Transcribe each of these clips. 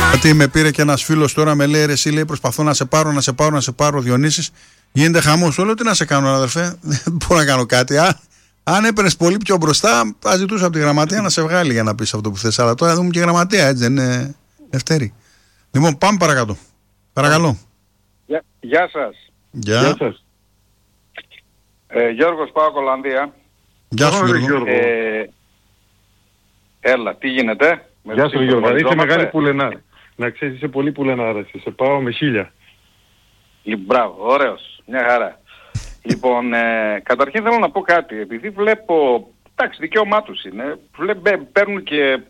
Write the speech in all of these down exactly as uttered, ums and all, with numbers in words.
Γιατί με πήρε και ένας φίλος τώρα, με λέει: ρε, εσύ, λέει, προσπαθώ να σε πάρω, να σε πάρω, να σε πάρω, Διονύσης. Γίνεται χαμός. Όλο τι να σε κάνω, αδερφέ. Δεν μπορώ να κάνω κάτι. Α, αν έπαιρνες πολύ πιο μπροστά, θα ζητούσα από τη γραμματεία να σε βγάλει για να πεις αυτό που θες. Αλλά τώρα δούμε και γραμματεία, έτσι δεν είναι ευτέρη. Λοιπόν, πάμε παρακάτω. Παρακαλώ. Γεια, γεια σας. Γεια. Γεια σας. Ε, Γιώργος, πάω Κολανδία. Γεια σου, Γιώργο. Γιώργο. Ε, έλα, τι γίνεται? Γεια σου, Γιώργο. Είσαι μεγάλη πουλενάρα. Να ξέρεις, είσαι πολύ πουλενάρα. Σε πάω με χίλια. Μπράβο, ωραίος. Μια χαρά. Λοιπόν, ε, καταρχήν θέλω να πω κάτι. Επειδή βλέπω, εντάξει, δικαίωμά τους είναι, βλέπε, παίρνουν και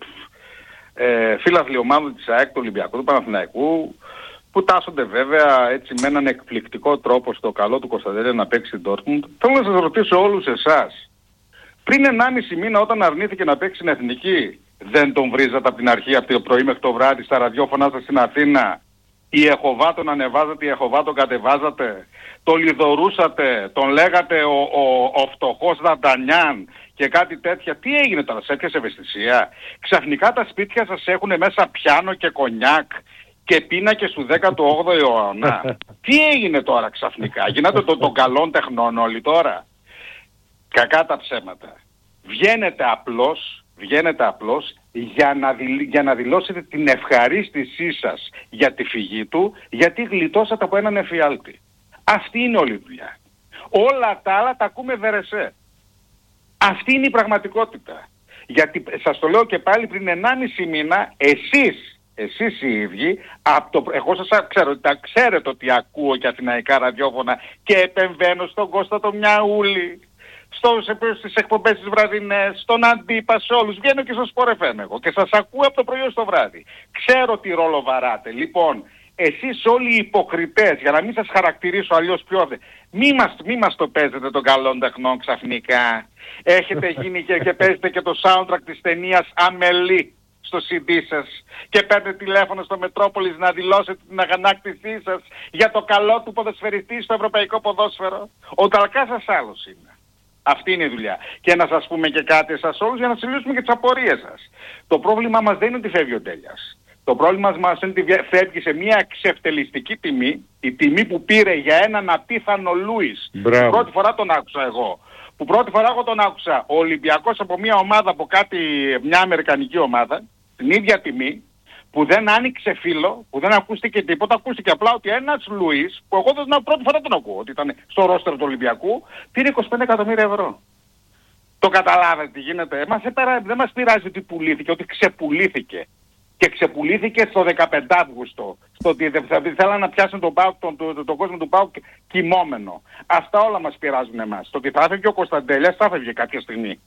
ε, φίλαθλοι ομάδων της ΑΕΚ, του Ολυμπιακού, του Παναθηναϊκού, που τάσσονται βέβαια έτσι με έναν εκπληκτικό τρόπο στο καλό του Κωνσταντέλια να παίξει την Dortmund. Θέλω να σας ρωτήσω όλους εσάς. Πριν ενάμιση μήνα όταν αρνήθηκε να παίξει στην Εθνική, δεν τον βρίζατε από την αρχή, από το πρωί μέχρι το βράδυ στα ραδιόφωνα σας στην Αθήνα? Η Εχοβά τον ανεβάζατε, η Εχοβά τον κατεβάζατε, τον λιδωρούσατε, τον λέγατε ο, ο, ο φτωχός Δαντανιάν και κάτι τέτοια. Τι έγινε τώρα, σε έπιασε ευαισθησία? Ξαφνικά τα σπίτια σας έχουν μέσα πιάνο και κονιάκ και πίνακες του δέκατου όγδοου αιώνα. Τι έγινε τώρα ξαφνικά? Γίνατε των το καλών τεχνών όλοι τώρα? Κακά τα ψέματα. Βγαίνετε απλώς, βγαίνετε απλώς για να, δηλ, για να δηλώσετε την ευχαρίστησή σας για τη φυγή του, γιατί γλιτώσατε από έναν εφιάλτη. Αυτή είναι όλη η δουλειά. Όλα τα άλλα τα ακούμε βερεσέ. Αυτή είναι η πραγματικότητα. Γιατί σας το λέω και πάλι, πριν ενάμιση μήνα εσείς, εσείς οι ίδιοι, από το, εγώ σας ξέρω, τα ξέρετε ότι ακούω και αθηναϊκά ραδιόφωνα και επεμβαίνω στον Κώστα το Μιαούλη, στο, στις εκπομπές τις βραδινές, στον Αντίπα, σε όλους. Βγαίνω και στο Sport εφ εμ εγώ και σας ακούω από το πρωί ως το βράδυ. Ξέρω τι ρόλο βαράτε. Λοιπόν, εσείς όλοι οι υποκριτές, για να μην σας χαρακτηρίσω αλλιώς πιο δε, μη μας, μη μας το παίζετε των καλών τεχνών ξαφνικά. Έχετε γίνει και, και παίζετε και το soundtrack της ταινίας Αμελή στο σι ντι σας και παίρνετε τηλέφωνο στο Μετρόπολης να δηλώσετε την αγανάκτησή σας για το καλό του ποδοσφαιριστή στο ευρωπαϊκό ποδόσφαιρο. Ο Ταλκάς σας άλλος είναι. Αυτή είναι η δουλειά. Και να σας πούμε και κάτι εσάς όλους για να συλλήσουμε και τις απορίες σας. Το πρόβλημα μας δεν είναι ότι φεύγει ο Τέλειας. Το πρόβλημα μας είναι ότι φεύγει σε μια εξευτελιστική τιμή, η τιμή που πήρε για έναν απίθανο Λούις. Πρώτη φορά τον άκουσα εγώ. Που πρώτη φορά εγώ τον άκουσα. Ο Ολυμπιακός από μια ομάδα, από κάτι, μια αμερικανική ομάδα, την ίδια τιμή, που δεν άνοιξε φύλλο, που δεν ακούστηκε τίποτα, ακούστηκε απλά ότι ένας Λουίς, που εγώ δεν, πρώτη φορά τον ακούω, ότι ήταν στο ρόστερ του Ολυμπιακού, πήρε είκοσι πέντε εκατομμύρια ευρώ. Το καταλάβετε τι γίνεται? Μας έπερα, δεν μας πειράζει ότι πουλήθηκε, ότι ξεπουλήθηκε. Και ξεπουλήθηκε στο δεκαπέντε Αυγούστου. Στο ότι θέλαν να πιάσουν τον, τον, τον, τον, τον κόσμο του ΠΑΟΚ κοιμόμενο. Αυτά όλα μας πειράζουν εμάς. Το ότι θα έφευγε ο Κωνσταντέλιας, θα έφευγε κάποια στιγμή.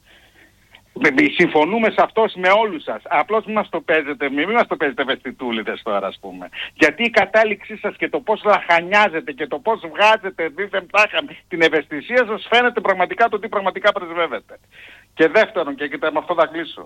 Συμφωνούμε σε αυτό με όλους σας. Απλώς μην μας το παίζετε, μην μας το παίζετε ευαισθητούλιδες τώρα, ας πούμε. Γιατί η κατάληξή σας και το πώς λαχανιάζετε και το πώς βγάζετε δίθεν τάχα την ευαισθησία σας φαίνεται πραγματικά το τι πραγματικά πρεσβεύετε. Και δεύτερον, και κοιτά, με αυτό θα κλείσω.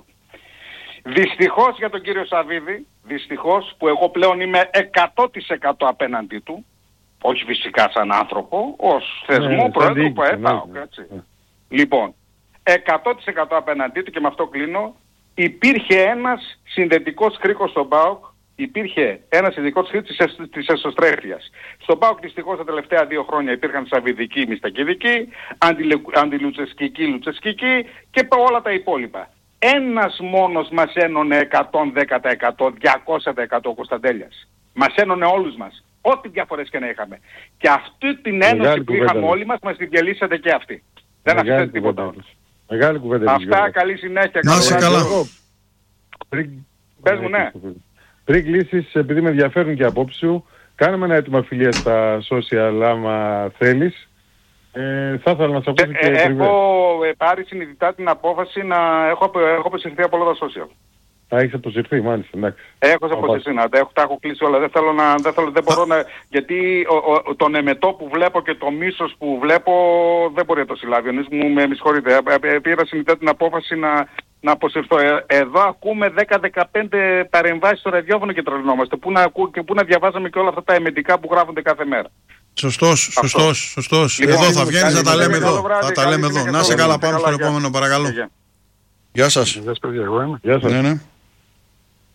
Δυστυχώς για τον κύριο Σαββίδη, δυστυχώς που εγώ πλέον είμαι εκατό τοις εκατό απέναντί του, όχι φυσικά σαν άνθρωπο, ως θεσμό, ναι, πρόεδρο που έταω, έτσι. Ναι. Λοιπόν, εκατό τοις εκατό απέναντί του, και με αυτό κλείνω, υπήρχε ένας συνδετικός κρίκος στον ΠΑΟΚ, υπήρχε ένας συνδετικός κρίκος της, της εσωστρέφειας. Στον ΠΑΟΚ δυστυχώς τα τελευταία δύο χρόνια υπήρχαν σαββιδικοί, μιστακιδικοί, αντιλουτσεσκικοί, λουτσεσκικοί και όλα τα υπόλοιπα. Ένας μόνος μας ένωνε εκατόν δέκα τοις εκατό, διακόσια τοις εκατό ο Κωνσταντέλιας. Μας ένωνε όλους μας, ό,τι διαφορές και να είχαμε. Και αυτή την ένωση Μεγάλη που είχαμε κουβέντα. Όλοι μας, μας την διαλύσατε και αυτή. Δεν αφήσατε τίποτα όλους. Μεγάλη κουβέντα. Αυτά, καλή συνέχεια. Να είσαι καλά. Πριν... Πες μου, ναι. Πριν κλείσεις, επειδή με ενδιαφέρουν και απόψεις σου, κάνουμε ένα έτοιμο φιλία στα social άμα θέλεις. Ε, θα ήθελα να σε ακούσω και... Ε, έχω ε, πάρει συνειδητά την απόφαση να έχω, έχω αποσυρθεί από όλα τα social. Α, έχεις αποσυρθεί, μάλιστα, εντάξει. Έχω αποσυρθεί, να τα έχω, τα έχω κλείσει όλα. Δεν θέλω να, δεν, θέλω, δεν μπορώ να... Γιατί ο, ο, τον εμετό που βλέπω και το μίσος που βλέπω δεν μπορεί να το συλλάβει. Μου με συγχωρείτε. Πήρα συνειδητά την απόφαση να, να αποσυρθώ. Ε, εδώ ακούμε δέκα με δεκαπέντε παρεμβάσεις στο ραδιόφωνο και τρελνόμαστε. Πού να, ακού, και πού να διαβάζαμε και όλα αυτά τα εμετικά που γράφονται κάθε μέρα. Σωστός, σωστός, σωστός. Λοιπόν, εδώ θα βγαίνεις, θα τα λέμε εδώ. Θα τα λέμε εδώ. Να σε καλά, πάμε στο επόμενο, παρακαλώ. Γεια σας. Γεια σας, παιδιά, εγώ είμαι. Γεια σας. Ναι, ναι.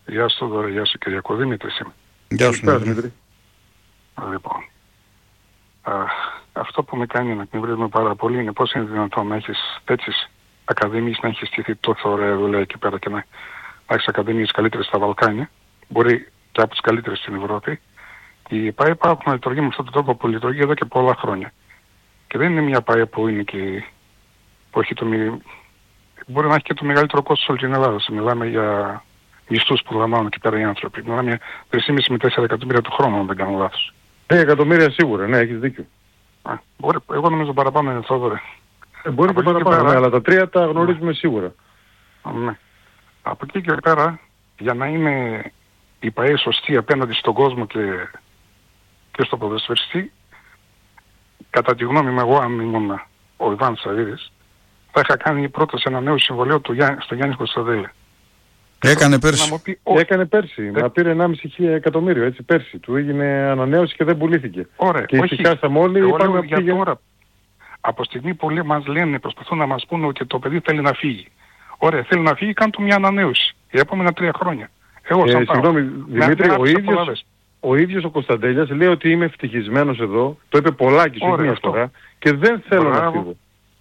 Γεια σου Θοδωρή, γεια σου Κυριακό, Δημήτρης είμαι. Γεια σου Δημήτρη. Λοιπόν, α, αυτό που με κάνει να εκνευρίζουμε πάρα πολύ είναι πώς είναι δυνατόν να έχεις τέτοιες ακαδημίες, να έχεις στηθεί τόσο ωραία δουλειά εκεί πέρα και να, να έχεις ακαδημίες καλύτερες στα Βαλκάνια, μπορεί και από τις καλύτερες στην Ευρώπη. Η ΠΑΕ Πάοκ να λειτουργεί με αυτόν τον τρόπο που λειτουργεί εδώ και πολλά χρόνια. Και δεν είναι μια ΠΑΕ που είναι και που έχει το, μπορεί να έχει και το μεγαλύτερο κόστος όλη την Ελλάδα. Μιλάμε για μισθούς που λαμβάνουν εκεί πέρα οι άνθρωποι. Μιλάμε για τρία κόμμα πέντε με τέσσερα εκατομμύρια του χρόνου, αν δεν κάνω λάθος. τρία εκατομμύρια σίγουρα, ναι, έχεις δίκιο. Α, μπορεί, εγώ νομίζω παραπάνω είναι Θόδωρε. Ε, μπορεί και παραπάνω, πέρα, ναι, αλλά τα τρία τα γνωρίζουμε ναι. σίγουρα. Α, ναι. Από εκεί και πέρα, για να είναι η ΠΑΕ σωστή απέναντι στον κόσμο και, και στο ποδοσφαιριστή, κατά τη γνώμη μου, εγώ αν ήμουν ο Ιβάν Σαββίδης, θα είχα κάνει πρόταση ένα νέο συμβολέο του Γιάννη, στο Γιάννη Κωνσταντέλια. Έκανε πέρσι. Πει, Έκανε πέρσι. Ε... Μα πήρε ενάμιση εκατομμύριο έτσι πέρσι. Του έγινε ανανέωση και δεν πουλήθηκε. Ωραία. Και ησυχάσαμε όλοι. Είπαμε για πήγε... τώρα. Από στιγμή πολλοί μας λένε, προσπαθούν να μας πούνε ότι το παιδί θέλει να φύγει. Ωραία, θέλει να φύγει, κάνουν του μια ανανέωση. Για επόμενα τρία χρόνια. Εγώ σαν ε, συγγνώμη, Δημήτρη, ο ίδιος, ο ίδιος ο Κωνσταντέλιας λέει ότι είμαι ευτυχισμένος εδώ. Το είπε πολλάκι σου μια φορά και δεν θέλω Μπράβο. να φύγω.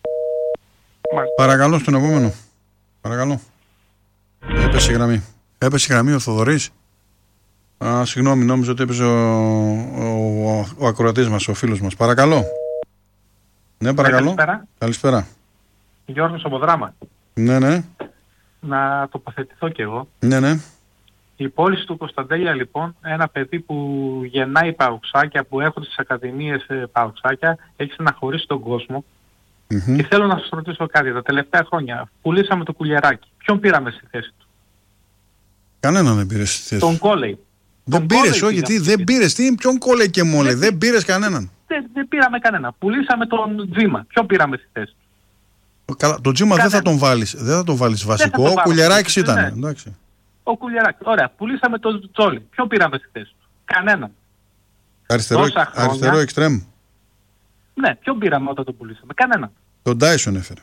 Παρακαλώ στον επόμενο. Παρακαλώ. Έπεσε η γραμμή. Έπεσε η γραμμή ο Θοδωρής. Α, συγγνώμη, νόμιζα ότι έπεσε ο, ο, ο, ο ακροατής μας, ο φίλος μας. Παρακαλώ. Ναι, παρακαλώ. Καλησπέρα. Καλησπέρα. Γιώργος από Δράμα. Ναι, ναι. Να τοποθετηθώ κι εγώ. Ναι, ναι. Η πώληση του Κωνσταντέλια λοιπόν, ένα παιδί που γεννάει παουξάκια, που έρχονται στις ακαδημίες παουξάκια, έχει στεναχωρήσει τον κόσμο. Mm-hmm. Και θέλω να σας ρωτήσω κάτι. Τα τελευταία χρόνια πουλήσαμε το Κουλιεράκι. Ποιον πήραμε στη θέση του? Κανέναν δεν πήρε στη θέση. Τον Κόλεϊ. Δεν πήρες, όχι, τι, δεν πήρες. Τι, ποιον Κόλεϊ και μόλι, δεν, δεν πήρες κανέναν. Δεν, δεν πήραμε κανέναν. Πουλήσαμε τον Τζίμα. Ποιον πήραμε στη θέση του? Καλά, τον Τζίμα δεν θα τον βάλεις. Δεν θα τον βάλεις βασικό. Ο Κουλιεράκης ήταν. Ναι. Εντάξει. Ο Κουλιεράκης. Ωραία. Πουλήσαμε τον Τζόλι. Ποιον πήραμε στη θέση του? Κανέναν. Αριστερό, αριστερό εξτρέμ. Ναι, ποιον πήραμε όταν τον πουλήσαμε? Κανέναν. Τον Τάισον έφερε.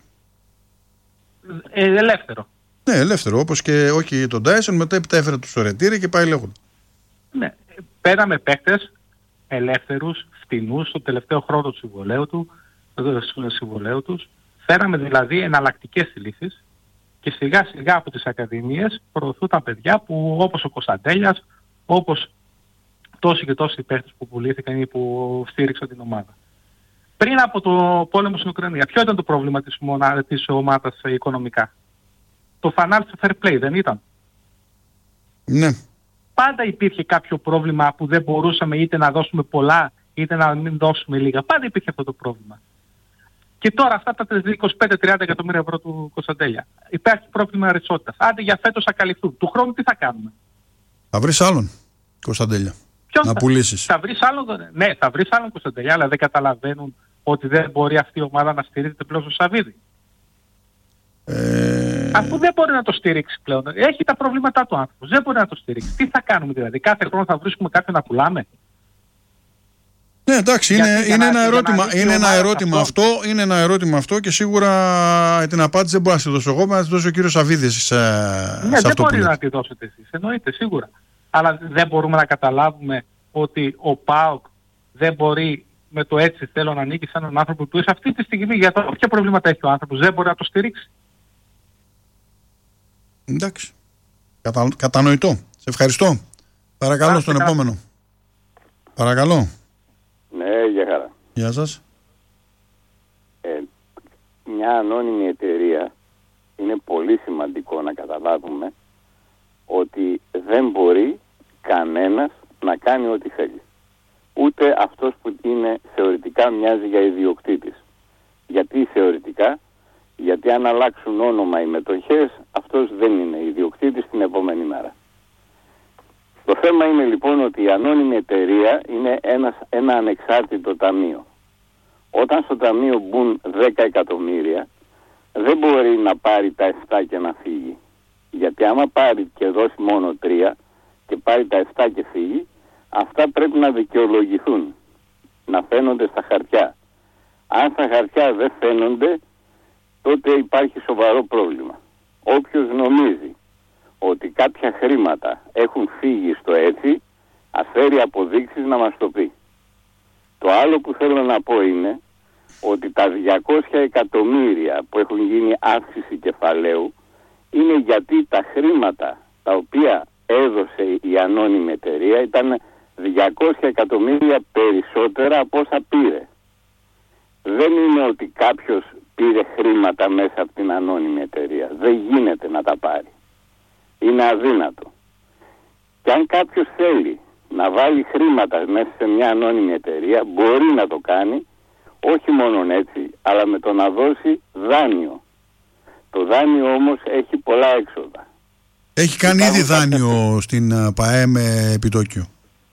Ε, ελεύθερο. Ναι, ελεύθερο. Όπως και όχι τον Τάισον, μετά έπειτα έφερε του Σορετήρη και πάει λέγοντα. Ναι. Πέραμε παίκτες ελεύθερους, φτηνούς, στο τελευταίο χρόνο του συμβολέου του, του συμβολέου τους. Φέραμε δηλαδή εναλλακτικές λύσεις και σιγά σιγά από τις ακαδημίες προωθούν τα παιδιά που, όπως ο Κωνσταντέλιας, όπως τόσοι και τόσοι παίκτες που πουλήθηκαν ή που στήριξαν την ομάδα. Πριν από το πόλεμο στην Ουκρανία, ποιο ήταν το πρόβλημα της, μονα... της ομάδας οικονομικά? Το financial fair play, δεν ήταν? Ναι. Πάντα υπήρχε κάποιο πρόβλημα που δεν μπορούσαμε είτε να δώσουμε πολλά είτε να μην δώσουμε λίγα. Πάντα υπήρχε αυτό το πρόβλημα. Και τώρα αυτά τα είκοσι πέντε με τριάντα εκατομμύρια ευρώ του Κωνσταντέλια. Υπάρχει πρόβλημα ρετσότητας. Άντε για φέτος θα καλυφθούν. Του χρόνου τι θα κάνουμε? Θα βρεις άλλον Κωνσταντέλια. Ποιον να θα... πουλήσεις. Θα βρεις άλλον, ναι, θα βρεις άλλον Κωνσταντέλια, αλλά δεν καταλαβαίνουν ότι δεν μπορεί αυτή η ομάδα να στηρίζεται πλέον στο Σαββίδι. Ε... Αφού δεν μπορεί να το στηρίξει πλέον. Έχει τα προβλήματά του άνθρωπος. Δεν μπορεί να το στηρίξει. Τι θα κάνουμε δηλαδή? Κάθε χρόνο θα βρίσκουμε κάποιον να πουλάμε? Ναι, εντάξει, είναι, είναι, είναι ένα ερώτημα, είναι ένα ερώτημα αυτό. αυτό, είναι ένα ερώτημα αυτό και σίγουρα την απάντηση δεν μπορώ να τη δώσω εγώ, αλλά να τη δώσει ο κύριος Σαββίδης σε, ναι, σε αυτό δεν μπορεί να τη δώσετε εσείς, εννοείται σίγουρα. Αλλά δεν μπορούμε να καταλάβουμε ότι ο ΠΑΟΚ δεν μπορεί με το έτσι θέλω να ανήκει σε έναν άνθρωπο που σε αυτή τη στιγμή, για το ποια προβλήματα έχει ο άνθρωπος, δεν μπορεί να το στηρίξει. Εντάξει. Κατα, κατανοητό. Σε ευχαριστώ. Παρακαλώ Άρα, στον επόμενο. Παρακαλώ. Ναι, για χαρά. Γεια σας. Ε, μια ανώνυμη εταιρεία είναι πολύ σημαντικό να καταλάβουμε ότι δεν μπορεί κανένας να κάνει ό,τι θέλει. Ούτε αυτός που είναι θεωρητικά μοιάζει για ιδιοκτήτης. Γιατί θεωρητικά? Γιατί αν αλλάξουν όνομα οι μετοχές, αυτός δεν είναι ιδιοκτήτης την επόμενη μέρα. Το θέμα είναι λοιπόν ότι η ανώνυμη εταιρεία είναι ένας, ένα ανεξάρτητο ταμείο. Όταν στο ταμείο μπουν δέκα εκατομμύρια, δεν μπορεί να πάρει τα επτά και να φύγει. Γιατί άμα πάρει και δώσει μόνο τρία και πάρει τα επτά και φύγει, αυτά πρέπει να δικαιολογηθούν, να φαίνονται στα χαρτιά. Αν στα χαρτιά δεν φαίνονται, τότε υπάρχει σοβαρό πρόβλημα. Όποιος νομίζει ότι κάποια χρήματα έχουν φύγει στο έτσι, ας φέρει αποδείξεις να μας το πει. Το άλλο που θέλω να πω είναι ότι τα διακόσια εκατομμύρια που έχουν γίνει αύξηση κεφαλαίου είναι γιατί τα χρήματα τα οποία έδωσε η ανώνυμη εταιρεία ήταν διακόσια εκατομμύρια περισσότερα από όσα πήρε. Δεν είναι ότι κάποιος πήρε χρήματα μέσα από την ανώνυμη εταιρεία. Δεν γίνεται να τα πάρει. Είναι αδύνατο. Και αν κάποιος θέλει να βάλει χρήματα μέσα σε μια ανώνυμη εταιρεία, μπορεί να το κάνει, όχι μόνο έτσι, αλλά με το να δώσει δάνειο. Το δάνειο όμως έχει πολλά έξοδα. Έχει κάνει ήδη δάνειο στην ΠΑΕ με επιτόκιο.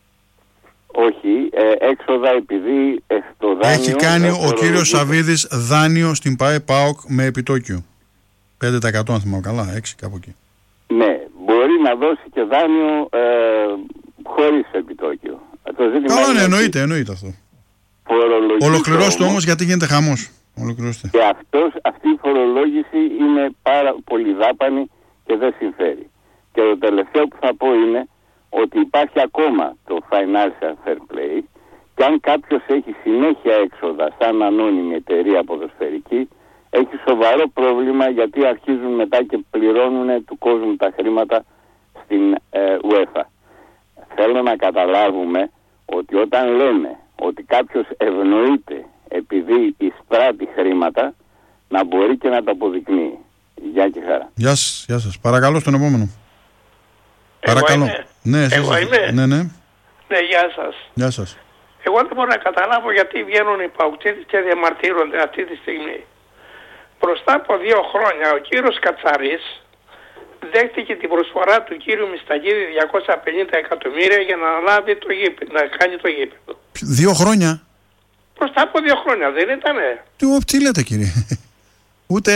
Όχι, ε, έξοδα επειδή ε, στο δάνειο... Έχει κάνει ο κύριος Σαββίδης δάνειο στην ΠΑΕ ΠΑΟΚ με επιτόκιο. πέντε τοις εκατό αν θυμάμαι καλά, έξι κάπου εκεί. Ναι, μπορεί να δώσει και δάνειο ε, χωρίς επιτόκιο. Το καλά, ναι, εννοείται, εννοείται αυτό. Ολοκληρώστε όμως γιατί γίνεται χαμός. Ολοκληρώστε. Και αυτός, αυτή η φορολόγηση είναι πάρα πολύ δάπανη και δεν συμφέρει. Και το τελευταίο που θα πω είναι ότι υπάρχει ακόμα το financial fair play και αν κάποιος έχει συνέχεια έξοδα σαν ανώνυμη εταιρεία ποδοσφαιρική, έχει σοβαρό πρόβλημα γιατί αρχίζουν μετά και πληρώνουν του κόσμου τα χρήματα στην ε, UEFA. Θέλω να καταλάβουμε ότι όταν λέμε ότι κάποιος ευνοείται επειδή εισπράττει χρήματα, να μπορεί και να τα αποδεικνύει. Γεια και χαρά. Γεια σας, γεια σας. Παρακαλώ στον επόμενο. Εγώ Παρακαλώ. Είμαι. Ναι, εσείς, Εγώ είμαι. Ναι, ναι. Ναι, γεια σας. Γεια σας. Εγώ δεν μπορώ να καταλάβω γιατί βγαίνουν οι παουκτήτες και διαμαρτύρονται αυτή τη στιγμή. Μπροστά από δύο χρόνια ο κύριος Κατσαρής δέχτηκε την προσφορά του κύριου Μιστακίδη διακόσια πενήντα εκατομμύρια για να αναλάβει το γήπεδο, να κάνει το γήπεδο. Δύο χρόνια. Μπροστά από δύο χρόνια δεν ήτανε? Τι, τι λέτε κύριε. Ούτε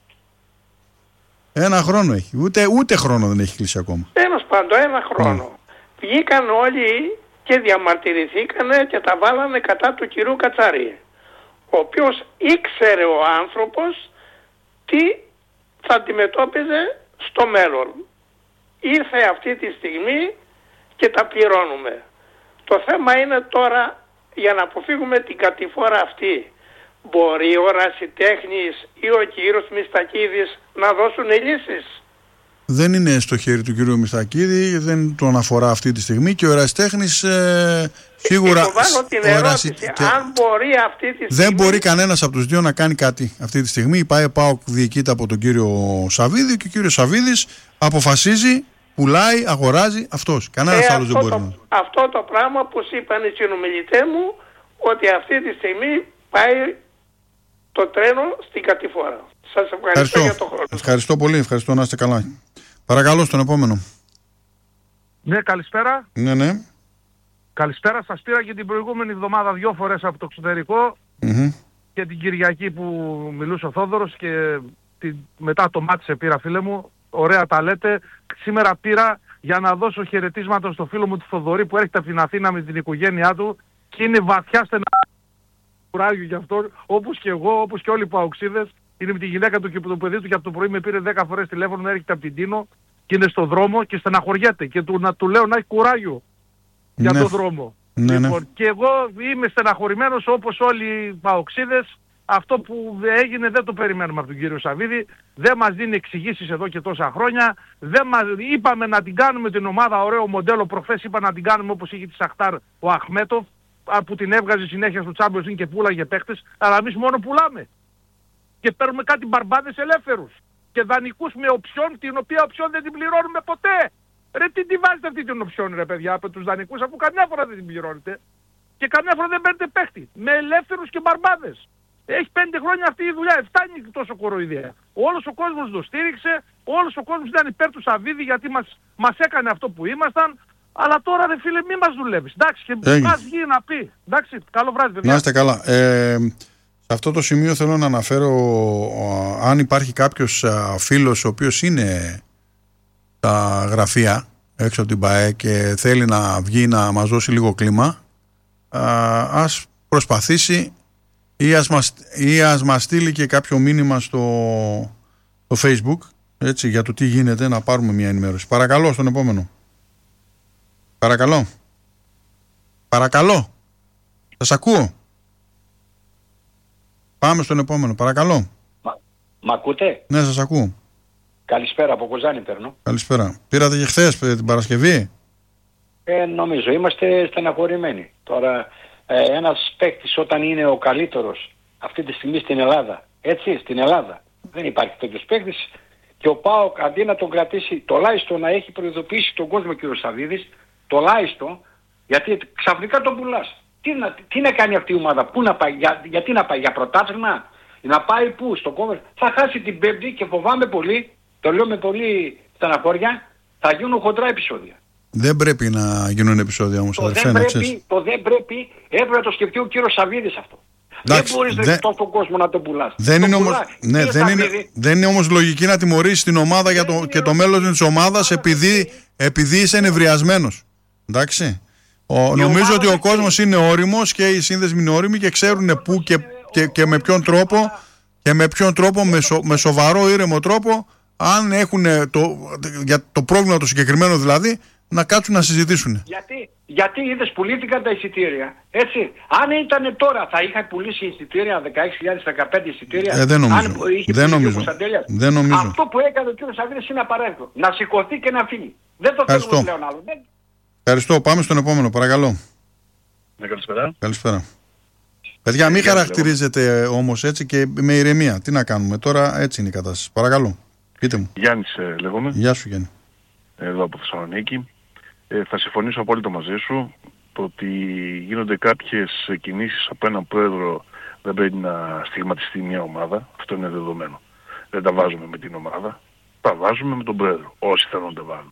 ένα χρόνο έχει. Ούτε, ούτε χρόνο δεν έχει κλείσει ακόμα. Ένας πάντων ένα χρόνο. Mm. Βγήκαν όλοι και διαμαρτυρηθήκανε και τα βάλανε κατά του κυρίου Κατσαρή, ο οποίος ήξερε ο άνθρωπος τι θα αντιμετώπιζε στο μέλλον. Ήρθε αυτή τη στιγμή και τα πληρώνουμε. Το θέμα είναι τώρα, για να αποφύγουμε την κατηφόρα αυτή, μπορεί ο Ρασιτέχνης ή ο κύριος Μιστακίδης να δώσουν λύσεις? Δεν είναι στο χέρι του κύριου Μιστακίδη, δεν τον αφορά αυτή τη στιγμή και ο Ερασιτέχνης ε, σίγουρα... Και βάλω την ερώτηση, και... αν μπορεί αυτή τη στιγμή... Δεν μπορεί κανένας από τους δύο να κάνει κάτι αυτή τη στιγμή. Η ΠΑΕ ΠΑΟΚ διοικείται από τον κύριο Σαββίδη και ο κύριος Σαββίδης αποφασίζει, πουλάει, αγοράζει αυτός. Κανένας ε, άλλος δεν μπορεί το, να... Αυτό το πράγμα που είπαν οι συνομιλητές μου, ότι αυτή τη στιγμή πάει το τρένο στην κατηφόρα. Σας ευχαριστώ, ευχαριστώ για το χρόνο. Ευχαριστώ πολύ, ευχαριστώ, να είστε καλά. Παρακαλώ στον επόμενο. Ναι, καλησπέρα. Ναι, ναι. Καλησπέρα, σας πήρα και την προηγούμενη εβδομάδα δυο φορές από το εξωτερικό mm-hmm. και την Κυριακή που μιλούσε ο Θόδωρος και τη, μετά το μάτι σε πήρα φίλε μου. Ωραία τα λέτε. Σήμερα πήρα για να δώσω χαιρετίσματα στο φίλο μου του Θοδωρή που έρχεται από την Αθήνα με την οικογένειά του και είναι βαθιά στενά κουράγιο γι' αυτό, όπως και εγώ, όπως και όλοι οι παοξίδες. Είναι με τη γυναίκα του και το παιδί του και από το πρωί με πήρε δέκα φορές τηλέφωνο να έρχεται από την Τίνο και είναι στο δρόμο και στεναχωριέται και του, να του λέω να έχει κουράγιο για ναι. τον δρόμο. Ναι, λοιπόν, ναι. και εγώ είμαι στεναχωρημένος όπως όλοι οι παοξίδες. Αυτό που έγινε δεν το περιμένουμε από τον κύριο Σαββίδη. Δεν μας δίνει εξηγήσεις εδώ και τόσα χρόνια. Δεν μας... Είπαμε να την κάνουμε την ομάδα ωραίο μοντέλο. Προχθές είπα να την κάνουμε όπως είχε τη Σαχτάρ ο Αχμέτοφ που την έβγαζε συνέχεια στο Champions League και πουλάγε παίκτες. Αλλά εμείς μόνο πουλάμε. Και παίρνουμε κάτι μπαρμπάδες ελεύθερους. Και δανεικούς με οψιόν, την οποία οψιόν δεν την πληρώνουμε ποτέ. Ρε τι τη βάζετε αυτή την οψιόν ρε παιδιά από τους δανεικούς, αφού καμιά φορά δεν την πληρώνετε. Και καμιά φορά δεν παίρνετε παίχτη. Με ελεύθερους και μπαρμπάδες. Έχει πέντε χρόνια αυτή η δουλειά. Φτάνει τόσο κοροϊδέα. Όλος ο κόσμος το στήριξε. Όλος ο κόσμος ήταν υπέρ του Σαββίδη γιατί μας, μας έκανε αυτό που ήμασταν. Αλλά τώρα ρε φίλε μη μας δουλεύεις. Εντάξει και μας βγει να πει. Εντάξει, καλό βράδυ παιδιά. Να είστε καλά. Ε... Σε αυτό το σημείο θέλω να αναφέρω αν υπάρχει κάποιος φίλος ο οποίος είναι στα γραφεία έξω από την ΠΑΕ και θέλει να βγει να μας δώσει λίγο κλίμα, ας προσπαθήσει ή ας μας, ή ας μας στείλει και κάποιο μήνυμα στο, στο Facebook Έτσι, για το τι γίνεται, να πάρουμε μια ενημέρωση. Παρακαλώ, στον επόμενο. Παρακαλώ. Παρακαλώ. Σας ακούω. Πάμε στον επόμενο, παρακαλώ. Μα, μ' ακούτε? Ναι, σας ακούω. Καλησπέρα, από Κοζάνη παίρνω. Καλησπέρα. Πήρατε και χθες την Παρασκευή? Ε, νομίζω, είμαστε στεναχωρημένοι. Τώρα, ε, ένας παίκτης όταν είναι ο καλύτερος αυτή τη στιγμή στην Ελλάδα, έτσι, στην Ελλάδα, δεν υπάρχει τέτοιος παίκτης, και ο ΠΑΟΚ αντί να τον κρατήσει, τουλάχιστον να έχει προειδοποιήσει τον κόσμο, κ. Σαββίδης, τουλάχιστον, γιατί ξαφνικά τον πουλάς. Τι να, τι να κάνει αυτή η ομάδα, πού να πάει, για, γιατί να πάει, για πρωτάθλημα, να πάει πού, στο κόμμα, θα χάσει την Πέμπτη και φοβάμαι πολύ, το λέω με πολύ στεναχώρια, θα γίνουν χοντρά επεισόδια. Δεν πρέπει να γίνουν επεισόδια όμως, αδερφέ, να ξέρεις. Το δεν πρέπει, έπρεπε να το σκεφτεί ο κύριος Σαββίδης αυτό. Εντάξει, δεν μπορείς δε... δε... τόσο κόσμο να τον πουλάς. Δεν, τον είναι όμως, ναι, δεν, είναι, δεν είναι όμως λογική να τιμωρήσεις την ομάδα για το, και το μέλλον της ομάδας επειδή, επειδή είσαι ενευριασμένος. Εντάξει. Ο, νομίζω ότι ο κόσμος είναι όριμος και οι σύνδεσμοι είναι όριμοι και ξέρουν πού και, και, και με ποιον τρόπο, και με ποιον τρόπο, με, σο, με σοβαρό ήρεμο τρόπο, αν έχουν το, για το πρόβλημα το συγκεκριμένο δηλαδή, να κάτσουν να συζητήσουν. Γιατί, γιατί είδες πουλήθηκαν τα εισιτήρια, έτσι. Αν ήταν τώρα θα είχα πουλήσει εισιτήρια, δεκαέξι χιλιάδες δεκαπέντε εισιτήρια. Ε, δεν νομίζω. Αν είχε δεν νομίζω. δεν νομίζω. Αυτό που έκανε ο κ. Σαββίδης είναι απαραίτητο. Να σηκωθεί και να φύγει. Δεν το θέλουμε πλέον άλλο. Δεν... Ευχαριστώ. Πάμε στον επόμενο, παρακαλώ. Ναι, καλησπέρα. Καλησπέρα. Παιδιά, μην χαρακτηρίζετε όμως έτσι και με ηρεμία. Τι να κάνουμε τώρα, έτσι είναι η κατάσταση. Παρακαλώ. Πείτε μου. Γιάννης ε, λέγομαι. Γεια σου, Γιάννη. Εδώ από Θεσσαλονίκη. Ε, θα συμφωνήσω απόλυτα μαζί σου ότι γίνονται κάποιες κινήσεις από έναν πρόεδρο, δεν πρέπει να στιγματιστεί μια ομάδα. Αυτό είναι δεδομένο. Δεν τα βάζουμε με την ομάδα. Τα βάζουμε με τον πρόεδρο. Όσοι θέλουν να τα βάλουν.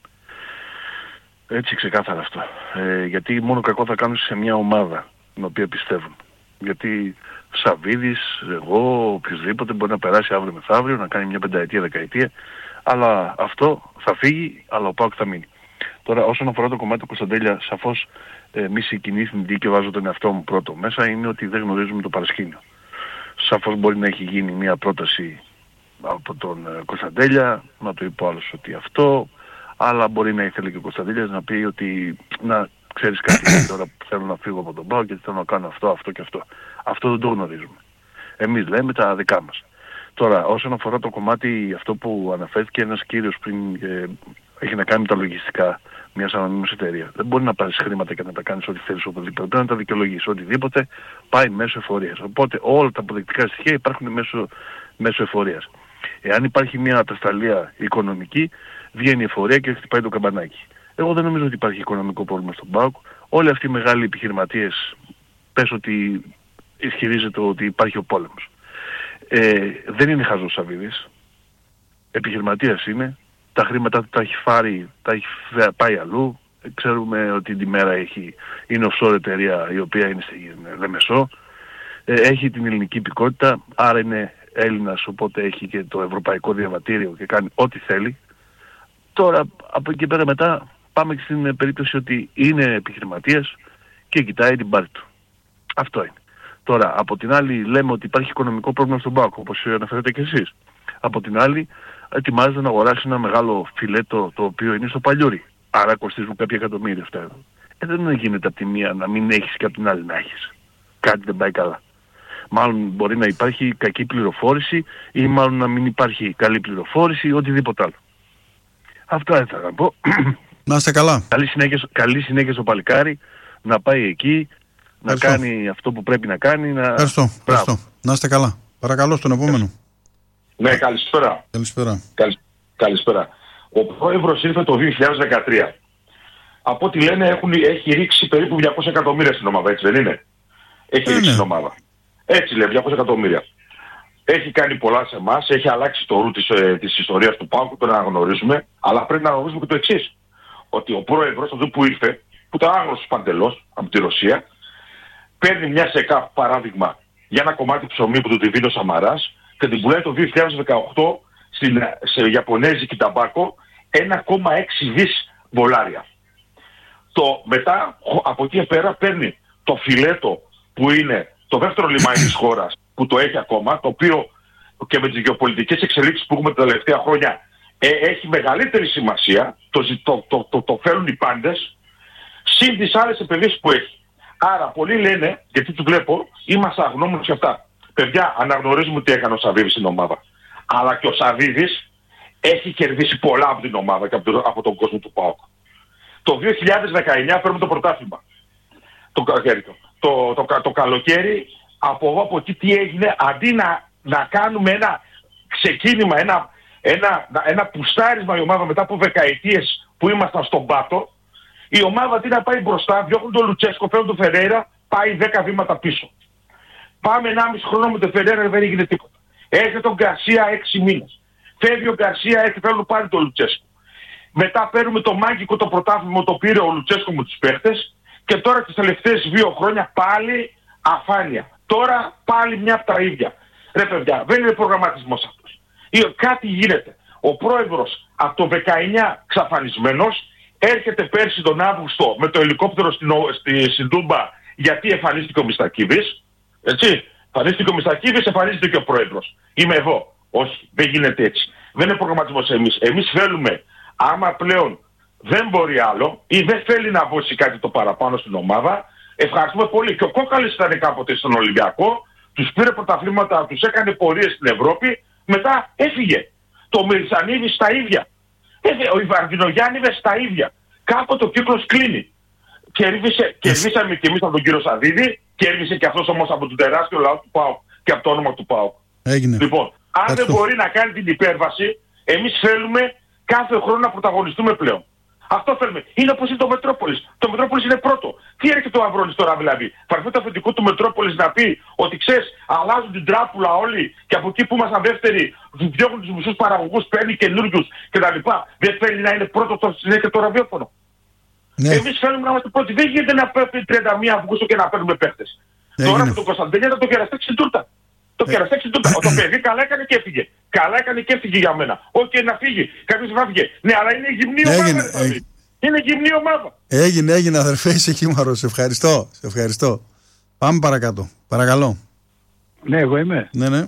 Έτσι ξεκάθαρα αυτό. Ε, γιατί μόνο κακό θα κάνουν σε μια ομάδα την οποία πιστεύουν. Γιατί Σαββίδης, εγώ, οποιοδήποτε μπορεί να περάσει αύριο μεθαύριο, να κάνει μια πενταετία, δεκαετία, αλλά αυτό θα φύγει, αλλά ο ΠΑΟΚ θα μείνει. Τώρα όσον αφορά το κομμάτι του Κωνσταντέλια, σαφώς εμείς οι κοινοί θνητοί, και βάζω τον εαυτό μου πρώτο μέσα, είναι ότι δεν γνωρίζουμε το παρασκήνιο. Σαφώς μπορεί να έχει γίνει μια πρόταση από τον Κωνσταντέλια, να το είπε ο άλλος ότι αυτό, αλλά μπορεί να ήθελε και ο Κωνσταντέλιας να πει ότι να ξέρεις κάτι, τώρα θέλω να φύγω από τον ΠΑΟΚ και θέλω να κάνω αυτό, αυτό και αυτό. Αυτό δεν το γνωρίζουμε. Εμείς λέμε τα δικά μας. Τώρα, όσον αφορά το κομμάτι αυτό που αναφέρθηκε ένας κύριος πριν, ε, έχει να κάνει με τα λογιστικά μιας ανωνύμης εταιρείας. Δεν μπορεί να πάρεις χρήματα και να τα κάνεις ό,τι θέλεις οπουδήποτε. Πρέπει να τα δικαιολογήσεις. Οτιδήποτε πάει μέσω εφορίας. Οπότε όλα τα αποδεικτικά στοιχεία υπάρχουν μέσω, μέσω εφορίας. Εάν υπάρχει μια ατασταλία οικονομική, βγαίνει η εφορία και χτυπάει το καμπανάκι. Εγώ δεν νομίζω ότι υπάρχει οικονομικό πρόβλημα στον ΠΑΟΚ. Όλοι αυτοί οι μεγάλοι επιχειρηματίες, πες ότι ισχυρίζεται ότι υπάρχει ο πόλεμος. Ε, δεν είναι χαζός Σαββίδης. Επιχειρηματίας είναι. Τα χρήματα τα έχει φάρει, τα έχει πάει αλλού. Ξέρουμε ότι την μέρα έχει, είναι offshore εταιρεία η οποία είναι στη Λεμεσό. Ε, έχει την ελληνική υπηκότητα, άρα είναι Έλληνας, οπότε έχει και το ευρωπαϊκό διαβατήριο και κάνει ό,τι θέλει. Τώρα από εκεί πέρα μετά πάμε στην περίπτωση ότι είναι επιχειρηματίας και κοιτάει την πάρη του. Αυτό είναι. Τώρα από την άλλη λέμε ότι υπάρχει οικονομικό πρόβλημα στον ΠΑΟΚ, όπως αναφέρετε και εσείς. Από την άλλη ετοιμάζεται να αγοράσει ένα μεγάλο φιλέτο το οποίο είναι στο Παλιούρι. Άρα κοστίζουν κάποια εκατομμύρια αυτά. Ε, δεν γίνεται από τη μία να μην έχεις και από την άλλη να έχεις. Κάτι δεν πάει καλά. Μάλλον μπορεί να υπάρχει κακή πληροφόρηση ή μάλλον να μην υπάρχει καλή πληροφόρηση ή οτιδήποτε άλλο. Αυτά ήθελα να πω. Να είστε καλά. Καλή συνέχεια, καλή συνέχεια στο παλικάρι, να πάει εκεί, να Ευχαριστώ. κάνει αυτό που πρέπει να κάνει. Να... Ευχαριστώ. Ευχαριστώ. Να είστε καλά. Παρακαλώ στον επόμενο. Ναι, καλησπέρα. Καλησπέρα. Καλη... Καλησπέρα. Ο πρόεδρος ήρθε το δύο χιλιάδες δεκατρία. Από ό,τι λένε έχουν, έχει ρίξει περίπου διακόσια εκατομμύρια στην ομάδα, έτσι δεν είναι? Έχει ρίξει την ομάδα. Έτσι λέει, διακόσια εκατομμύρια. Έχει κάνει πολλά σε εμάς, έχει αλλάξει το ρου της, ε, της ιστορίας του ΠΑΟΚ, το να αναγνωρίζουμε, αλλά πρέπει να αναγνωρίζουμε και το εξής. Ότι ο πρόεδρος αυτό που ήρθε, που ήταν άγνωστος παντελώς από τη Ρωσία, παίρνει μια ΣΕΚΑ παράδειγμα για ένα κομμάτι ψωμί που του τη δίνει ο Σαμαράς και την πουλάει το δύο χιλιάδες δεκαοκτώ στην, σε Ιαπωνέζικη ταμπάκο ένα κόμμα έξι δις δολάρια. Το, μετά από εκεί πέρα παίρνει το φιλέτο που είναι το δεύτερο λιμάνι της χώρας που το έχει ακόμα, το οποίο και με τις γεωπολιτικές εξελίξεις που έχουμε τα τελευταία χρόνια ε, έχει μεγαλύτερη σημασία, το, το, το, το, το θέλουν οι πάντες, συν τις άλλες επενδύσεις που έχει. Άρα πολλοί λένε, γιατί τους βλέπω, είμαστε αγνώμονες σε αυτά. Παιδιά, αναγνωρίζουμε τι έκανε ο Σαββίδης στην ομάδα. Αλλά και ο Σαββίδης έχει κερδίσει πολλά από την ομάδα και από τον, από τον κόσμο του ΠΑΟΚ. Το δύο χιλιάδες δεκαεννιά παίρνουμε το πρωτάθλημα. Το καλοκαίρι. Το, το, το, το καλοκαίρι, από εδώ από εκεί τι έγινε, αντί να, να κάνουμε ένα ξεκίνημα, ένα, ένα, ένα πουστάρισμα η ομάδα μετά από δεκαετίες που ήμασταν στον πάτο, η ομάδα αντί να πάει μπροστά, διώχνουν τον Λουτσέσκο, φέρνουν τον Φερέιρα, πάει δέκα βήματα πίσω. Πάμε ενάμιση χρόνο με τον Φερέιρα, δεν έγινε τίποτα. Έρχεται τον Γκαρσία έξι μήνες. Φεύγει ο Γκαρσία, έρχεται φέρνουν πάλι τον Λουτσέσκο. Μετά παίρνουμε το μάγικο το πρωτάθλημα, το πήρε ο Λουτσέσκο με τους παίχτες και τώρα τις τελευταίες δύο χρόνια πάλι αφάνεια. Τώρα πάλι μια από τα ίδια. Ρε παιδιά, δεν είναι προγραμματισμός αυτός. Ή, κάτι γίνεται. Ο πρόεδρος από το δεκαεννιά ξαφανισμένος έρχεται πέρσι τον Αύγουστο με το ελικόπτερο στην, στη, στην Τούμπα γιατί εμφανίστηκε ο Μιστακίδης. Έτσι. Εμφανίστηκε ο Μιστακίδης, εμφανίστηκε και ο πρόεδρος. Είμαι εδώ. Όχι, δεν γίνεται έτσι. Δεν είναι προγραμματισμός εμείς. Εμείς θέλουμε, άμα πλέον δεν μπορεί άλλο ή δεν θέλει να δώσει κάτι το παραπάνω στην ομάδα, ευχαριστούμε πολύ. Και ο Κόκαλης ήταν κάποτε στον Ολυμπιακό, τους πήρε πρωταθλήματα, τους έκανε πορείες στην Ευρώπη, μετά έφυγε. Το Μυρσανίδη στα ίδια. Έφυγε. Ο Ιβαρδινογιάννηδες στα ίδια. Κάποτε ο κύκλος κλείνει. Κερδίσε, κερδίσαμε και εμείς από τον κύριο Σαββίδη, κέρδισε και αυτός όμως από τον τεράστιο λαό του ΠΑΟΚ και από το όνομα του ΠΑΟΚ. Έγινε. Λοιπόν, αν Ευχαριστώ. δεν μπορεί να κάνει την υπέρβαση, εμείς θέλουμε κάθε χρόνο να πρωταγωνιστούμε πλέον. Αυτό θέλουμε. Είναι όπως είναι το Μετρόπολης. Το Μετρόπολης είναι πρώτο. Τι έρχεται ο Αβρώνης τώρα δηλαδή? Θα έρθει το αφεντικό του Μετρόπολης να πει ότι ξέρεις, αλλάζουν την τράπουλα όλοι και από εκεί που ήμασταν δεύτεροι, διώχνουν τους μισούς παραγωγούς, παίρνει καινούριους κτλ. Δεν θέλει να είναι πρώτο στο συνέχεια το ραδιόφωνο. Ναι. Εμείς θέλουμε να είμαστε πρώτοι. Δεν γίνεται να πέφτει τριάντα μία Αυγούστου και να παίρνουμε παίχτες. Τώρα με τον Κωνσταντέλια θα το κεραστέξει στην τούρτα. Το κεραστέξει στην τούρτα. Το παιδί καλά έκανε και έφυγε. Καλά έκανε και έφυγε για μένα. Όχι να φύγει. Κάποιος θα φύγει. Ναι, αλλά είναι γυμνή ομάδα. Δηλαδή. Είναι γυμνή ομάδα. Έγινε, έγινε αδερφέ, είσαι χήμαρος. Σε ευχαριστώ. Σε ευχαριστώ. Πάμε παρακάτω. Παρακαλώ. Ναι, εγώ είμαι. Ναι, ναι.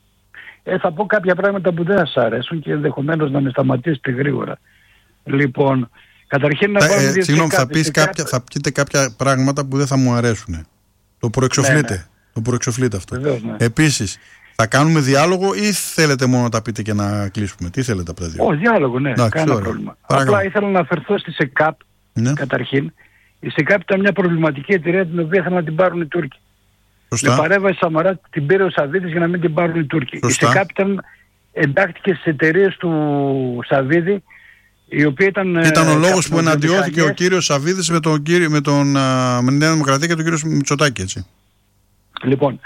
Ε, θα πω κάποια πράγματα που δεν θα σας αρέσουν και ενδεχομένως να με σταματήσετε γρήγορα. Λοιπόν, καταρχήν να πάμε... Ε, Συγγνώμη, θα, πεις κάποια, θα πείτε κάποια πράγματα που δεν θα μου αρέσουν. Το προεξοφλείτε. Ναι, ναι. Το προεξοφλείτε αυτό. Βεβαίως, ναι. Επίσης, θα κάνουμε διάλογο ή θέλετε μόνο να τα πείτε και να κλείσουμε? Τι θέλετε από τα δύο? Όχι, διάλογο, ναι. Να, κανένα πρόβλημα. Παρακαλώ. Απλά ήθελα να αφαιρθώ στη ΣΕΚΑΠ, ναι. Καταρχήν. Η ΣΕΚΑΠ ήταν μια προβληματική εταιρεία την οποία ήθελαν να την πάρουν οι Τούρκοι. Σωστά. Με παρέμβαση Σαμαρά την πήρε ο Σαββίδης για να μην την πάρουν οι Τούρκοι. Σωστά. Η ΣΕΚΑΠ ήταν, εντάχθηκε στις εταιρείες του Σαββίδη, η οποία ήταν... Ήταν ο λόγος που εναντιώθηκε ο κύριος Σαββίδης με τον, κύριο, με τον με την Νέα Δημοκρατία και τον κύριο Μητσοτάκη, έτσι. Λοιπόν,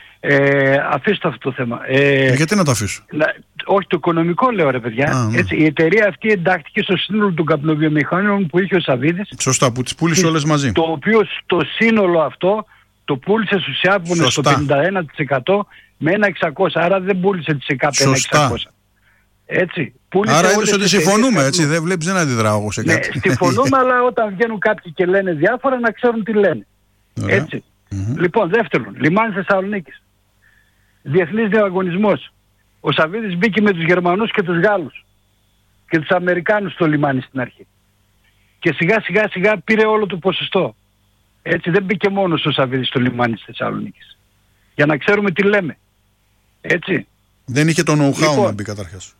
ε, αφήστε αυτό το θέμα. Ε, Γιατί να το αφήσω? Να, όχι, το οικονομικό λέω ρε παιδιά. Α, ναι. Έτσι, η εταιρεία αυτή εντάχθηκε στο σύνολο των καπνοβιομηχανιών που είχε ο Σαββίδης. Σωστά, που τις πούλησε όλες μαζί. Το οποίο στο σύνολο αυτό το πούλησε στους Ιάπωνες στο πενήντα ένα τοις εκατό με ένα εξακόσια. Άρα δεν πούλησε τις εκατό ένα εξακόσια. Έτσι. Άρα είδες ότι συμφωνούμε, έτσι. Δεν βλέπεις, δεν αντιδράω εγώ σε κάτι. Ναι, συμφωνούμε, αλλά όταν βγαίνουν κάποιοι και λένε διάφορα να ξέρουν τι λένε. Ωραία. Έτσι. Mm-hmm. Λοιπόν, δεύτερον, λιμάνι Θεσσαλονίκης. Διεθνής διαγωνισμός. Ο Σαββίδης μπήκε με τους Γερμανούς και τους Γάλλους και τους Αμερικάνους στο λιμάνι στην αρχή. Και σιγά σιγά σιγά πήρε όλο το ποσοστό. Έτσι, δεν μπήκε μόνος ο Σαββίδης στο λιμάνι της Θεσσαλονίκης. Για να ξέρουμε τι λέμε. Έτσι. Δεν είχε το know-how λοιπόν, να μπει καταρχάς.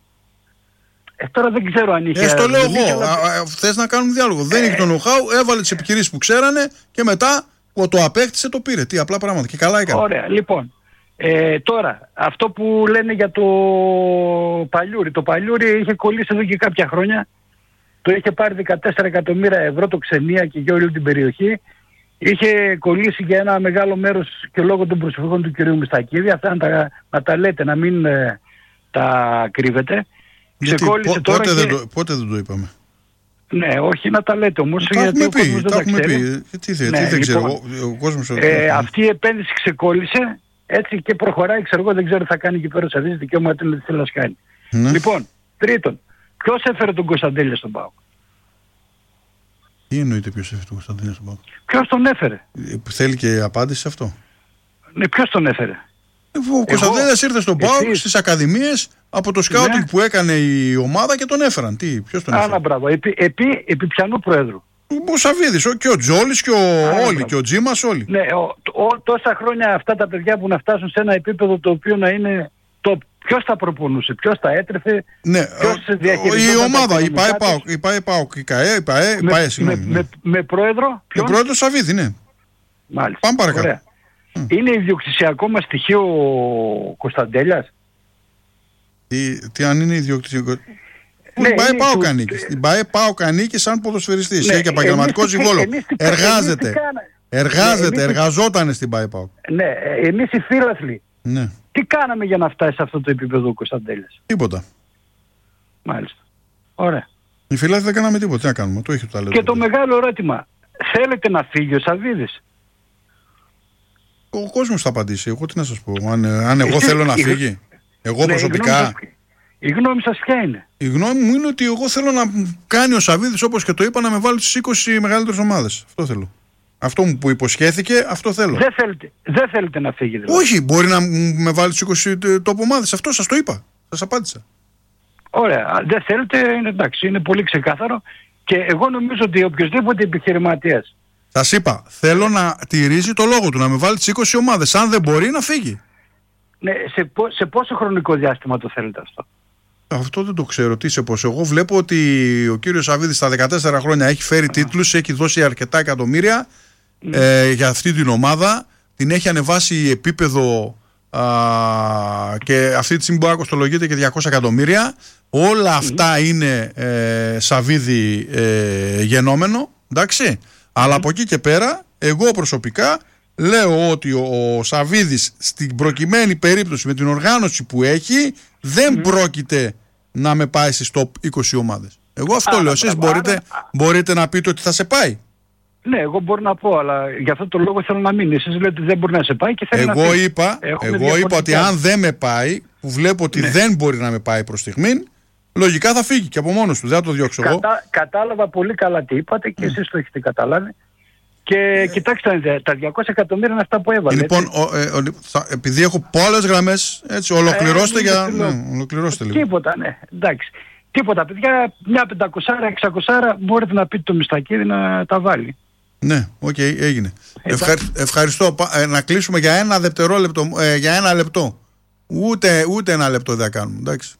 Ε, τώρα δεν ξέρω αν είχε... Ε, στο λέω εγώ. Αλλά... Θες να κάνουμε διάλογο. Ε, δεν είχε το know-how, έβαλε τις επιχειρήσεις που ξέρανε και μετά το απέκτησε, το πήρε. Τι απλά πράγματα. Και καλά έκανε. Ωραία. Λοιπόν, ε, τώρα, αυτό που λένε για το Παλιούρι. Το Παλιούρι είχε κολλήσει εδώ και κάποια χρόνια. Το είχε πάρει δεκατέσσερα εκατομμύρια ευρώ το Ξενία και για όλη την περιοχή. Είχε κολλήσει για ένα μεγάλο μέρος και λόγω των προσφυγών του κυρίου Μιστακίδη. Αυτά να τα, να τα λέτε, να μην ε, τα κρύβετε. Γιατί, πό, τώρα πότε, και... δεν το, πότε δεν το είπαμε? Ναι, όχι να τα λέτε όμως. Τα γιατί έχουμε πει, τα έχουμε πει. Τι, τι, ναι, τι δεν λοιπόν, ξέρω, ο κόσμος... Ε, αυτή η επένδυση ξεκόλλησε, έτσι και προχωράει, ξέρω εγώ, δεν ξέρω τι θα κάνει και πέρα ο Σαββίδης, δικαίωμα τι θέλει να κάνει. Ναι. Λοιπόν, τρίτον, ποιος έφερε τον Κωνσταντέλια στον ΠΑΟΚ? Τι εννοείται ποιος έφερε τον Κωνσταντέλια στον ΠΑΟΚ? Ποιος τον έφερε? Ε, θέλει και απάντηση σε αυτό. Ναι, ποιος τον έφερε? Ο Κωνσταντέλιας ήρθε στον ΠΑΟΚ στις ακαδημίες από το σκάουτινγκ ναι. που έκανε η ομάδα και τον έφεραν. Τι, ποιος τον έφεραν? Άρα, μπράβο. Επί, επί, επί πιανού πρόεδρου? Ο Σαββίδης, και ο Τζόλης και ο Άρα, όλοι, μπράβο. Και ο Τζίμας όλοι. Ναι, ο, ο, τόσα χρόνια αυτά τα παιδιά που να φτάσουν σε ένα επίπεδο το οποίο να είναι το ποιος τα προπονούσε, ποιος τα έτρεφε, ναι, ποιος διαχειριζόταν. Η ομάδα, η ΠΑΕ, η ΠΑΕ, η ΚΑΕ, η ΠΑΕ, με, ΠΑΕ, με, με, με πρόεδρο. Με πρόεδρο Σαββίδη, ναι. Μάλιστα. Πάμε παρακάτω. Mm. Είναι ιδιοκτησιακό μας στοιχείο ο Κωνσταντέλιας. Τι, τι αν είναι ιδιοκτησιακό? Στην ΠΑΕ ΠΑΟΚ ανήκει. Στην ΠΑΕ ΠΑΟΚ ανήκει σαν ποδοσφαιριστής. Ναι, έχει επαγγελματικό συμβόλαιο. Εργάζεται. Εργάζεται, ναι, εργαζόταν στην ΠΑΕ ΠΑΟΚ. Ναι, εμείς οι φίλαθλοι. Ναι. Τι κάναμε για να φτάσει σε αυτό το επίπεδο ο Κωνσταντέλιας? Τίποτα. Μάλιστα. Ωραία. Οι φίλαθλοι δεν κάναμε τίποτα. Τι να κάνουμε? Το έχει το ταλέντο. Και το μεγάλο ερώτημα. Θέλετε να φύγει ο Σαββίδης? Ο κόσμος θα απαντήσει. Εγώ τι να σας πω? Αν, αν εγώ θέλω να φύγει. Εγώ ναι, προσωπικά. Η γνώμη σας ποια είναι? Η γνώμη μου είναι ότι εγώ θέλω να κάνει ο Σαββίδης, όπως και το είπα, να με βάλει στις είκοσι μεγαλύτερες ομάδες. Αυτό θέλω. Αυτό μου που υποσχέθηκε, αυτό θέλω. Δεν θέλετε, δεν θέλετε να φύγει δηλαδή? Όχι, μπορεί να με βάλει στις είκοσι top ομάδες. Αυτό σας το είπα. Σας απάντησα. Ωραία. Δεν θέλετε, είναι εντάξει, είναι πολύ ξεκάθαρο. Και εγώ νομίζω ότι οποιοδήποτε επιχειρηματίας. Σας είπα, θέλω να τηρήσει το λόγο του, να με βάλει στις είκοσι ομάδες. Αν δεν μπορεί, να φύγει. Ναι, σε, σε πόσο χρονικό διάστημα το θέλετε αυτό? Αυτό δεν το ξέρω. Τι σε πόσο. Εγώ βλέπω ότι ο κύριος Σαββίδης στα δεκατέσσερα χρόνια έχει φέρει τίτλους, έχει δώσει αρκετά εκατομμύρια mm. ε, για αυτή την ομάδα. Την έχει ανεβάσει επίπεδο α, και αυτή τη στιγμή μπορεί να κοστολογείται και διακόσια εκατομμύρια. Όλα αυτά mm. είναι ε, Σαββίδη ε, γενόμενο. Εντάξει. Mm. Αλλά από εκεί και πέρα, εγώ προσωπικά λέω ότι ο, ο Σαββίδης στην προκειμένη περίπτωση με την οργάνωση που έχει δεν mm. πρόκειται να με πάει στις top είκοσι ομάδες. Εγώ αυτό α, λέω. Εσείς μπορείτε, α, μπορείτε να πείτε ότι θα σε πάει. Ναι, εγώ μπορώ να πω, αλλά για αυτό το λόγο θέλω να μείνει. Εσείς λέτε ότι δεν μπορεί να σε πάει και θέλω εγώ να είπα, Εγώ είπα ότι αν δεν με πάει, που βλέπω ότι ναι. δεν μπορεί να με πάει προς στιγμήν, λογικά θα φύγει και από μόνος του. Δεν θα το διώξω Κατα, εγώ. Κατάλαβα πολύ καλά τι είπατε και mm. εσείς το έχετε καταλάβει. Και ε, κοιτάξτε, τα διακόσια εκατομμύρια είναι αυτά που έβαλε. Λοιπόν, ο, ε, ο, θα, επειδή έχω πολλές γραμμές, έτσι, ολοκληρώστε ε, για... Ναι, ολοκληρώστε λίγο. Τίποτα, ναι, εντάξει. Τίποτα, παιδιά, μια πεντακόσια εξακόσια μπορείτε να πείτε το Μιστακίδη να τα βάλει. Ναι, οκ, okay, έγινε. Ευχαρι, ευχαριστώ. Ε, να κλείσουμε για ένα δευτερόλεπτο, ε, για ένα λεπτό. Ούτε, ούτε ένα λεπτό δεν θα κάνουμε, εντάξει.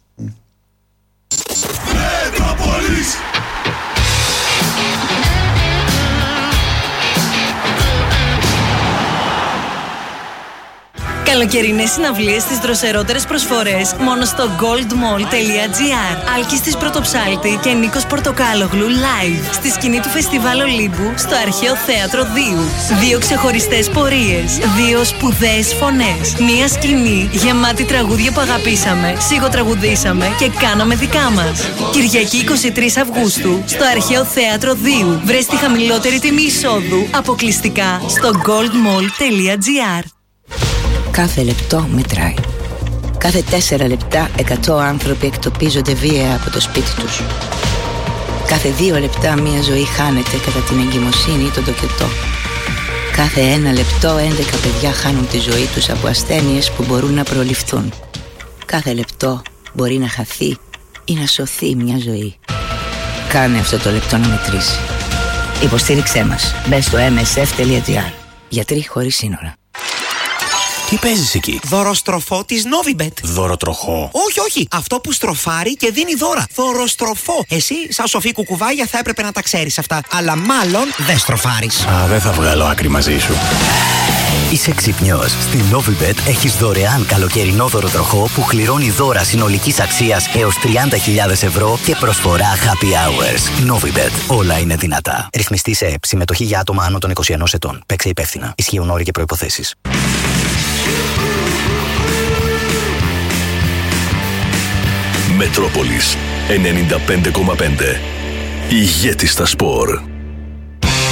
Καλοκαιρινές συναυλίες στις δροσερότερες προσφορές μόνο στο goldmall.gr. Άλκης της Πρωτοψάλτη και Νίκος Πορτοκάλογλου live στη σκηνή του Φεστιβάλ Ολύμπου στο Αρχαίο Θέατρο δύο. Δύο ξεχωριστές πορείες, δύο σπουδαίες φωνές, μία σκηνή γεμάτη τραγούδια που αγαπήσαμε, σιγοτραγουδήσαμε και κάναμε δικά μας. Κυριακή εικοστή τρίτη Αυγούστου στο Αρχαίο Θέατρο δύο. Βρες τη χαμηλότερη τιμή εισόδου αποκλειστικά στο goldmall.gr. Κάθε λεπτό μετράει. Κάθε τέσσερα λεπτά εκατό άνθρωποι εκτοπίζονται βία από το σπίτι τους. Κάθε δύο λεπτά μία ζωή χάνεται κατά την εγκυμοσύνη ή τον τοκετό. Κάθε ένα λεπτό έντεκα παιδιά χάνουν τη ζωή τους από ασθένειες που μπορούν να προληφθούν. Κάθε λεπτό μπορεί να χαθεί ή να σωθεί μια ζωή. Κάνε αυτό το λεπτό να μετρήσει. Υποστήριξέ μας. Μπες στο εμ ες εφ τελεία τζι άρ. Γιατροί χωρίς σύνορα. Τι παίζεις εκεί? Δωροστροφό της Novibet. Δωροτροχό? Όχι, όχι. Αυτό που στροφάρει και δίνει δώρα. Δωροστροφό. Εσύ, σαν σοφή κουκουβάγια, θα έπρεπε να τα ξέρεις αυτά. Αλλά μάλλον δεν στροφάρεις. Α, δεν θα βγάλω άκρη μαζί σου. Είσαι ξυπνιός. Στη Novibet έχεις δωρεάν καλοκαιρινό δωροτροχό που κληρώνει δώρα συνολικής αξίας έως τριάντα χιλιάδες ευρώ και προσφορά happy hours. Novibet. Όλα είναι δυνατά. Ρυθμιστή σε ΕΠ. Συμμετοχή για άτομα άνω των είκοσι ενός ετών. Παίξε υπεύθυνα. Ισχύουν όροι και προϋποθέσεις. Μετρόπολης ενενήντα πέντε κόμμα πέντε. Ηγέτη στα σπορ.